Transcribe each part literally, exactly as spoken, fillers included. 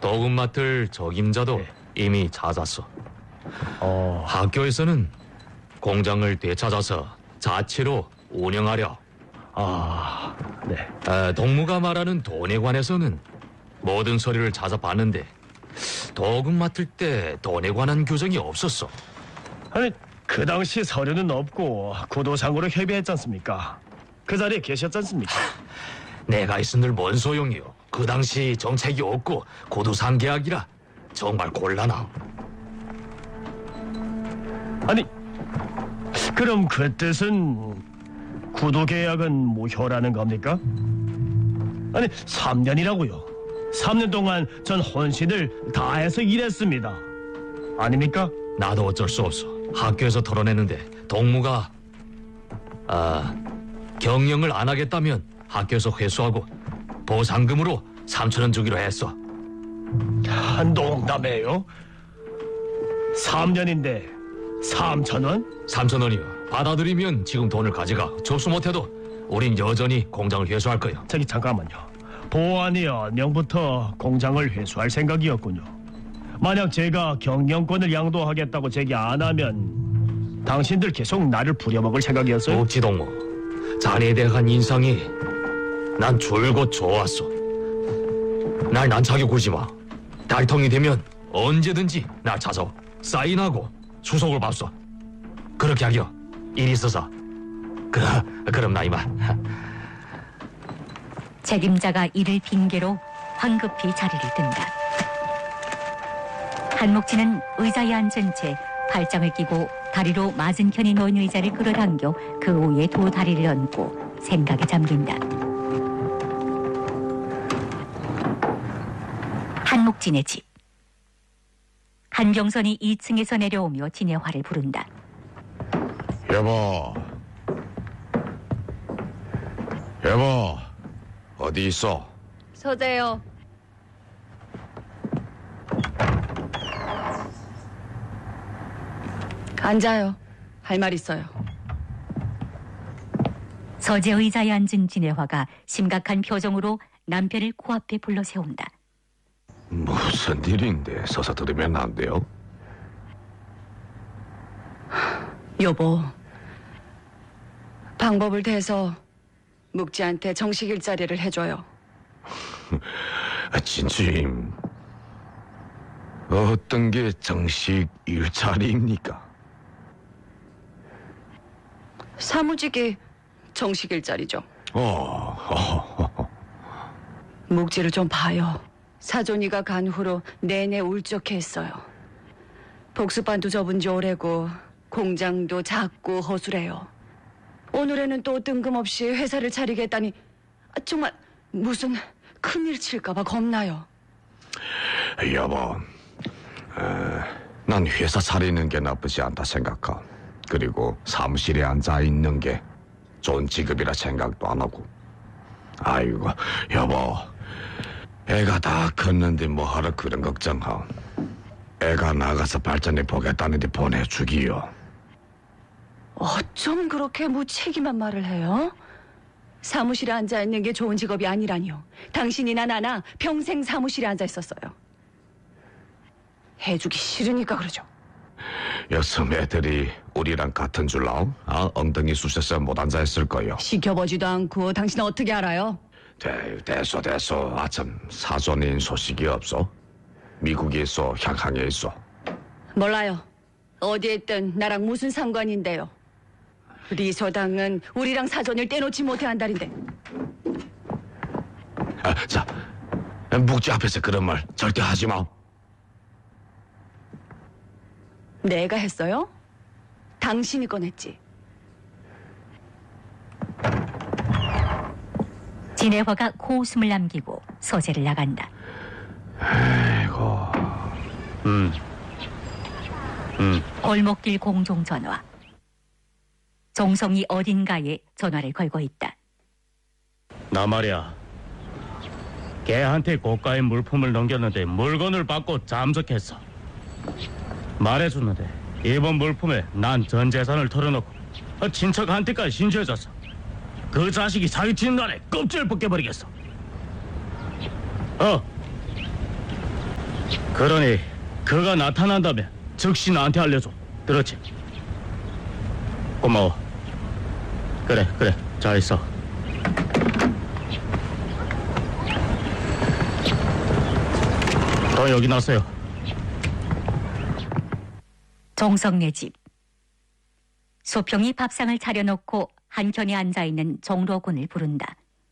도금 맡을 적임자도 네. 이미 찾았어. 어, 학교에서는 공장을 되찾아서 자체로 운영하려. 아, 네. 아, 동무가 말하는 돈에 관해서는 모든 서류를 찾아봤는데 도금 맡을 때 돈에 관한 규정이 없었어. 아니, 그 당시 서류는 없고 구도상으로 협의했지 않습니까? 그 자리에 계셨지 않습니까? 내가 있은들 뭔 소용이요. 그 당시 정책이 없고 고도상 계약이라 정말 곤란함. 아니, 그럼 그 뜻은 구도 계약은 무효라는 겁니까? 아니, 삼 년이라고요. 삼 년 동안 전 혼신을 다해서 일했습니다. 아닙니까? 나도 어쩔 수 없어. 학교에서 털어내는데 동무가 아 경영을 안 하겠다면 학교에서 회수하고 보상금으로 삼천 원 주기로 했어. 한동남해요? 삼 년인데 삼천 원? 삼천 원이요. 받아들이면 지금 돈을 가져가. 접수 못해도 우린 여전히 공장을 회수할 거예요. 저기 잠깐만요. 보안이요, 명부터 공장을 회수할 생각이었군요. 만약 제가 경영권을 양도하겠다고 제기 안 하면 당신들 계속 나를 부려먹을 생각이었어요? 옥지동무, 자네에 대한 인상이 난 줄곧 좋았어. 날 난차게 굴지 마. 달통이 되면 언제든지 날 찾아와. 사인하고 수속을 받소. 그렇게 하기요. 일 있어서. 그, 그럼 나 이만. 책임자가 이를 핑계로 황급히 자리를 든다. 한목진은 의자에 앉은 채 팔짱을 끼고 다리로 맞은편에 놓은 의자를 끌어당겨 그 위에 두 다리를 얹고 생각에 잠긴다. 한목진의 집. 한경선이 이 층에서 내려오며 진혜화를 부른다. 여보, 여보, 어디 있어? 서재요. 앉아요. 할 말 있어요. 서재 의자에 앉은 진혜화가 심각한 표정으로 남편을 코앞에 불러 세운다. 무슨 일인데 서서 들으면 안 돼요? 여보, 방법을 대서 묵지한테 정식 일자리를 해줘요. 아, 진주임, 어떤 게 정식 일자리입니까? 사무직이 정식 일자리죠. 어, 어, 묵지를 좀 봐요. 사돈이가 간 후로 내내 울적해했어요. 복수반도 접은 지 오래고 공장도 작고 허술해요. 오늘에는 또 뜬금없이 회사를 차리겠다니 정말 무슨 큰일 칠까봐 겁나요. 여보, 에, 난 회사 차리는 게 나쁘지 않다 생각하. 그리고 사무실에 앉아 있는 게 좋은 직업이라 생각도 안 하고. 아이고, 여보, 애가 다 컸는데 뭐하러 그런 걱정하. 애가 나가서 발전해 보겠다는데 보내주기요. 어쩜 그렇게 무책임한 말을 해요? 사무실에 앉아있는 게 좋은 직업이 아니라니요. 당신이나 나나 평생 사무실에 앉아있었어요. 해주기 싫으니까 그러죠. 요즘 애들이 우리랑 같은 줄 아오? 아, 엉덩이 쑤셔서 못 앉아있을 거요. 시켜보지도 않고 당신은 어떻게 알아요? 대, 됐어 됐어. 아참 사전인 소식이 없어? 미국에서 향항에 있어. 몰라요. 어디에 있든 나랑 무슨 상관인데요. 리소당은 우리랑 사전을 떼놓지 못해 한다는데. 아, 자, 묵지 앞에서 그런 말 절대 하지 마. 내가 했어요? 당신이 꺼냈지. 진혜화가 코웃음을 남기고 서재를 나간다. 아이고. 음, 음. 골목길 공중전화. 종성이 어딘가에 전화를 걸고 있다. 나 말이야. 걔한테 고가의 물품을 넘겼는데 물건을 받고 잠적했어. 말해줬는데 이번 물품에 난 전 재산을 털어놓고 친척한테까지 신고해줬어. 그 자식이 사기치는 날에 껍질을 벗겨버리겠어. 어, 그러니 그가 나타난다면 즉시 나한테 알려줘. 들었지? 고마워. 그래, 그래. 잘 있어. 너 여기 났어요. 종성네 집. 소평이 밥상을 차려놓고 한켠에 앉아있는 종로군을 부른다.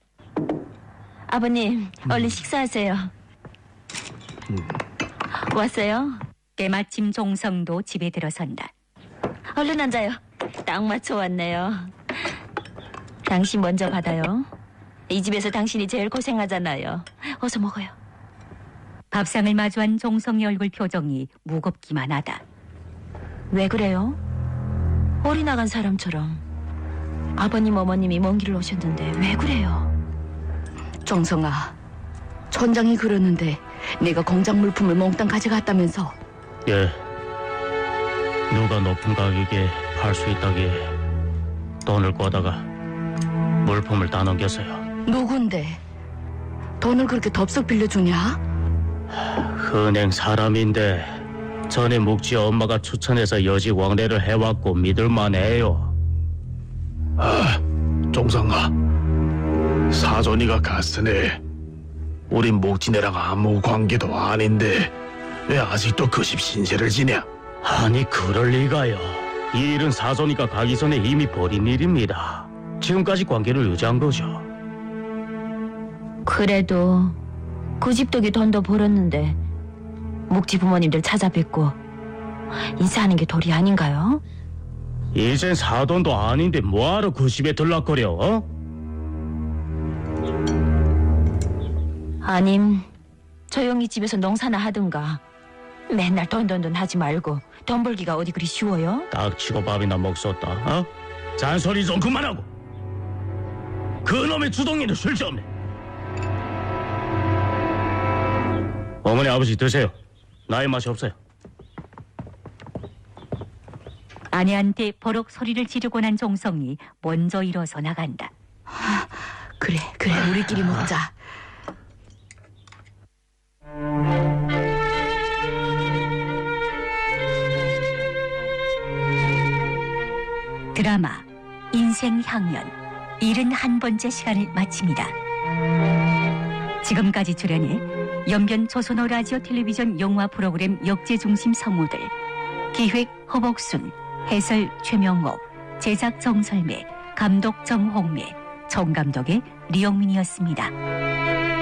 아버님, 얼른 식사하세요. 왔어요? 때마침 종성도 집에 들어선다. 얼른 앉아요. 딱 맞춰 왔네요. 당신 먼저 받아요. 이 집에서 당신이 제일 고생하잖아요. 어서 먹어요. 밥상을 마주한 종성의 얼굴 표정이 무겁기만 하다. 왜 그래요? 어리나간 사람처럼. 아버님, 어머님이 먼 길을 오셨는데 왜 그래요? 정성아, 촌장이 그러는데 내가 공장 물품을 몽땅 가져갔다면서. 예. 누가 높은 가격에 팔 수 있다기에 돈을 꿔다가 물품을 다 넘겼어요. 누군데? 돈을 그렇게 덥석 빌려주냐? 은행 사람인데 전에 묵지 엄마가 추천해서 여직 왕래를 해왔고 믿을만해요. 아, 종상아. 사돈이가 갔으네. 우린 목지네랑 아무 관계도 아닌데 왜 아직도 그 집 신세를 지냐? 아니 그럴 리가요. 이 일은 사돈이가 가기 전에 이미 벌인 일입니다. 지금까지 관계를 유지한 거죠. 그래도 그 집 덕에 돈도 벌었는데 묵지 부모님들 찾아뵙고 인사하는 게 도리 아닌가요? 이젠 사돈도 아닌데 뭐하러 그 집에 들락거려? 어? 아님, 조용히 집에서 농사나 하든가. 맨날 돈돈돈 하지 말고 돈 벌기가 어디 그리 쉬워요? 닥치고 밥이나 먹었다. 어? 잔소리 좀 그만하고. 그놈의 주둥이는 쓸데없네. 어머니 아버지 드세요. 나의 맛이 없어요. 아내한테 버럭 소리를 지르고 난 종성이 먼저 일어서 나간다. 그래, 그래, 우리끼리 먹자. 드라마 인생 향연 일흔한 번째 시간을 마칩니다. 지금까지 출연해 연변 조선어 라디오 텔레비전 영화 프로그램 역제중심 성우들, 기획 허복순, 해설 최명옥, 제작 정설매, 감독 정홍매, 총감독의 리영민이었습니다.